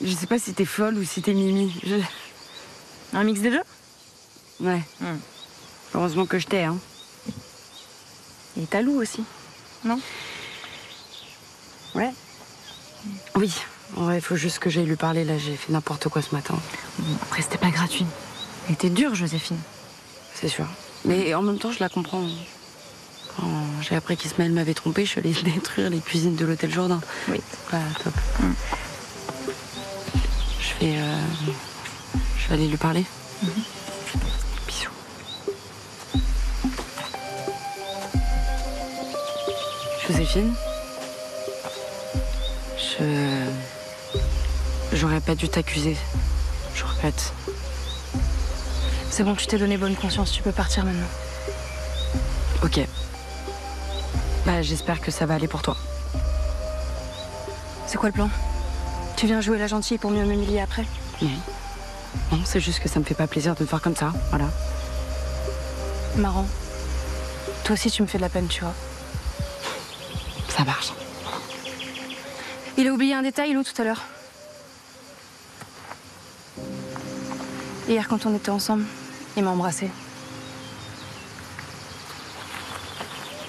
Je sais pas si t'es folle ou si t'es Mimi. Un mix des deux? Ouais. Heureusement que je t'ai, hein. Et t'as Lou aussi, non? Ouais. Oui. Ouais, faut juste que j'aille lui parler, là. J'ai fait n'importe quoi ce matin. Bon, après, c'était pas gratuit. Elle était dure, Joséphine. C'est sûr. Mais en même temps, je la comprends. Quand j'ai appris qu'Ismaël m'avait trompée, je suis allée détruire les cuisines de l'hôtel Jourdain. Oui. Pas top. Je vais aller lui parler. Bisous. Joséphine, j'aurais pas dû t'accuser. Je regrette. C'est bon, tu t'es donné bonne conscience, tu peux partir maintenant. Ok. Bah, j'espère que ça va aller pour toi. C'est quoi le plan? Tu viens jouer la gentille pour mieux m'humilier après? Non. Non, c'est juste que ça me fait pas plaisir de te voir comme ça, voilà. Marrant. Toi aussi, tu me fais de la peine, tu vois. Ça marche. Il a oublié un détail, Lou, tout à l'heure. Hier, quand on était ensemble, il m'a embrassée.